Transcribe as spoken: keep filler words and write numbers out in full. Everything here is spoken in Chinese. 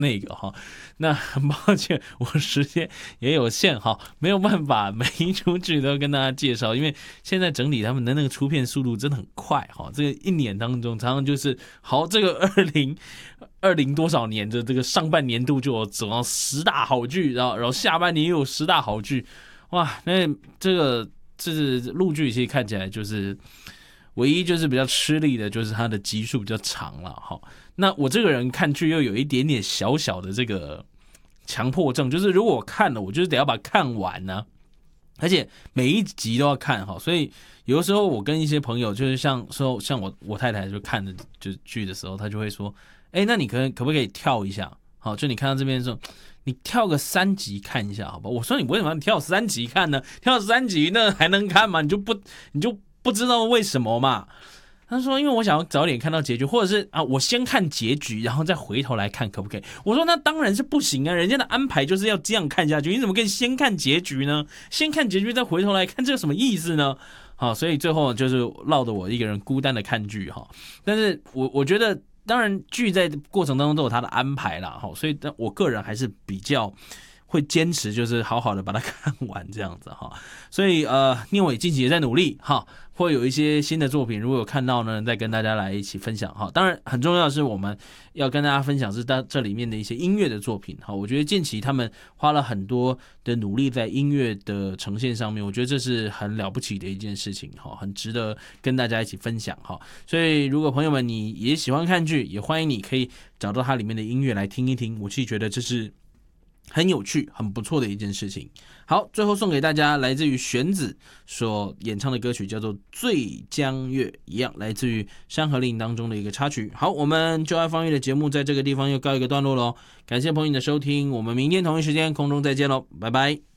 那个哈，那很抱歉，我时间也有限哈，没有办法每一出剧都跟大家介绍，因为现在整理他们的那个出片速度真的很快哈。这个一年当中，常常就是好，这个二零二零多少年的这个上半年度就有走到十大好剧，然后然后下半年又有十大好剧，哇，那这个这是陆剧，其实看起来就是唯一就是比较吃力的，就是它的集数比较长了哈。那我这个人看剧又有一点点小小的这个强迫症，就是如果我看了，我就是得要把它看完呢、啊，而且每一集都要看哈。所以有的时候我跟一些朋友，就是像说像我我太太就看的就是剧的时候，她就会说，哎，那你可可不可以跳一下？好，就你看到这边的时候，你跳个三集看一下，好吧？我说你为什么要跳三集看呢？跳三集那还能看吗？你就不你就不知道为什么嘛？他说：“因为我想要早点看到结局，或者是啊，我先看结局，然后再回头来看，可不可以？”我说：“那当然是不行啊，人家的安排就是要这样看下去，你怎么可以先看结局呢？先看结局再回头来看，这有什么意思呢？”好，所以最后就是落得我一个人孤单的看剧哈。但是我我觉得，当然剧在过程当中都有它的安排啦，哈，所以我个人还是比较会坚持，就是好好的把它看完这样子哈。所以呃，念伟近期也在努力哈。会有一些新的作品，如果有看到呢，再跟大家来一起分享哈。当然，很重要的是我们要跟大家分享是这里面的一些音乐的作品哈。我觉得近期他们花了很多的努力在音乐的呈现上面，我觉得这是很了不起的一件事情哈，很值得跟大家一起分享哈。所以，如果朋友们你也喜欢看剧，也欢迎你可以找到它里面的音乐来听一听。我其实觉得这是很有趣很不错的一件事情。好，最后送给大家来自于玄子所演唱的歌曲，叫做《醉江月》，一样来自于《山河令》当中的一个插曲。好，我们就爱放乐的节目在这个地方又告一个段落咯，感谢朋友的收听，我们明天同一时间空中再见咯，拜拜。